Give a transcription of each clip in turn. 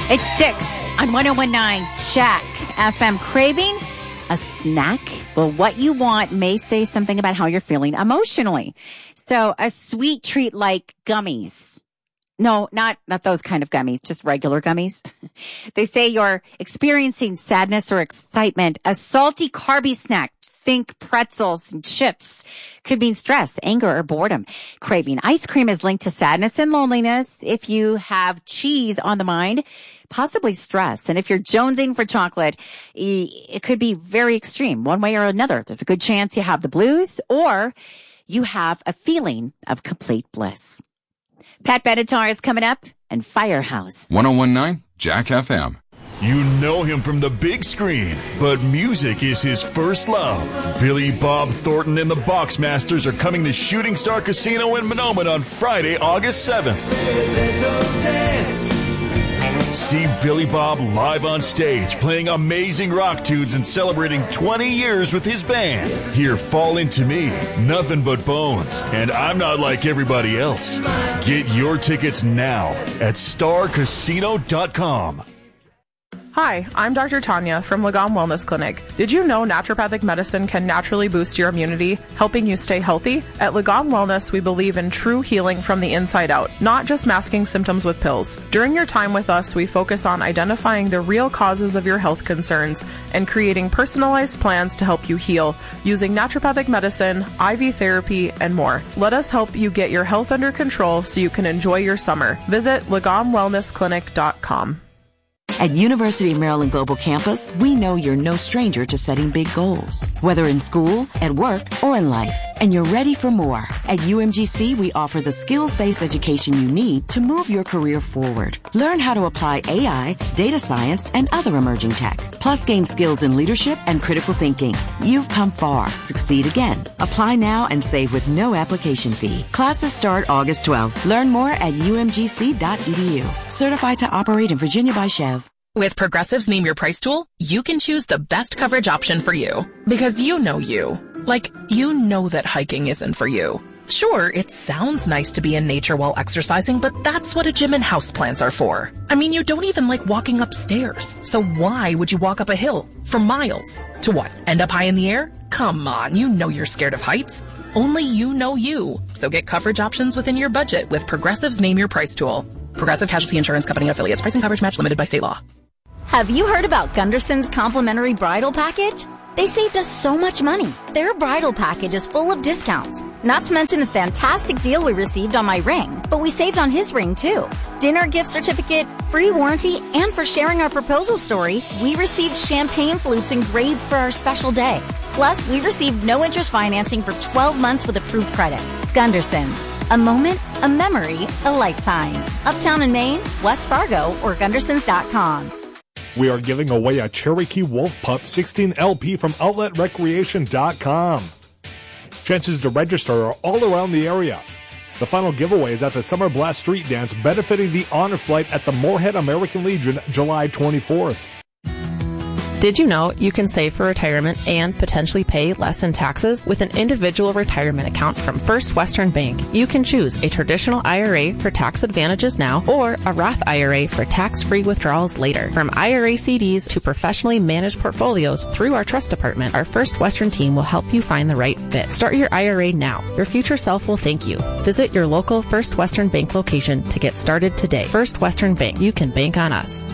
It sticks on 1019 Shack FM. Craving a snack? Well, what you want may say something about how you're feeling emotionally. So a sweet treat like gummies. No, not those kind of gummies, just regular gummies. They say you're experiencing sadness or excitement. A salty, carby snack. Think pretzels and chips could mean stress, anger, or boredom. Craving ice cream is linked to sadness and loneliness. If you have cheese on the mind, possibly stress. And if you're jonesing for chocolate, it could be very extreme, one way or another. There's a good chance you have the blues or you have a feeling of complete bliss. Pat Benatar is coming up and Firehouse. 1019 Jack FM. You know him from the big screen, but music is his first love. Billy Bob Thornton and the Boxmasters are coming to Shooting Star Casino in Mahnomen on Friday, August 7th. See Billy Bob live on stage, playing amazing rock tunes and celebrating 20 years with his band. Hear Fall Into Me, Nothing But Bones, and I'm Not Like Everybody Else. Get your tickets now at starcasino.com. Hi, I'm Dr. Tanya from Lagom Wellness Clinic. Did you know naturopathic medicine can naturally boost your immunity, helping you stay healthy? At Lagom Wellness, we believe in true healing from the inside out, not just masking symptoms with pills. During your time with us, we focus on identifying the real causes of your health concerns and creating personalized plans to help you heal using naturopathic medicine, IV therapy, and more. Let us help you get your health under control so you can enjoy your summer. Visit LagomWellnessClinic.com. At University of Maryland Global Campus, we know you're no stranger to setting big goals, whether in school, at work, or in life. And you're ready for more. At UMGC, we offer the skills-based education you need to move your career forward. Learn how to apply AI, data science, and other emerging tech. Plus, gain skills in leadership and critical thinking. You've come far. Succeed again. Apply now and save with no application fee. Classes start August 12th. Learn more at umgc.edu. Certified to operate in Virginia by Chev. With Progressive's Name Your Price tool, you can choose the best coverage option for you. Because you know you. Like, you know that hiking isn't for you. Sure, it sounds nice to be in nature while exercising, but that's what a gym and houseplants are for. I mean, you don't even like walking upstairs. So why would you walk up a hill for miles? To what? End up high in the air? Come on, you know you're scared of heights. Only you know you. So get coverage options within your budget with Progressive's Name Your Price tool. Progressive Casualty Insurance Company affiliates. Price and coverage match limited by state law. Have you heard about Gunderson's complimentary bridal package? They saved us so much money. Their bridal package is full of discounts. Not to mention the fantastic deal we received on my ring, but we saved on his ring too. Dinner gift certificate, free warranty, and for sharing our proposal story, we received champagne flutes engraved for our special day. Plus, we received no interest financing for 12 months with approved credit. Gunderson's. A moment, a memory, a lifetime. Uptown in Maine, West Fargo, or Gundersons.com. We are giving away a Cherokee Wolf Pup 16 LP from OutletRecreation.com. Chances to register are all around the area. The final giveaway is at the Summer Blast Street Dance benefiting the Honor Flight at the Moorhead American Legion July 24th. Did you know you can save for retirement and potentially pay less in taxes with an individual retirement account from First Western Bank? You can choose a traditional IRA for tax advantages now or a Roth IRA for tax-free withdrawals later. From IRA CDs to professionally managed portfolios through our trust department, our First Western team will help you find the right fit. Start your IRA now. Your future self will thank you. Visit your local First Western Bank location to get started today. First Western Bank. You can bank on us.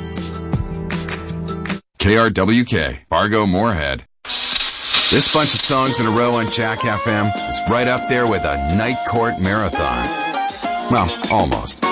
KRWK, Fargo Moorhead. This bunch of songs in a row on Jack FM is right up there with a night court marathon. Well, almost.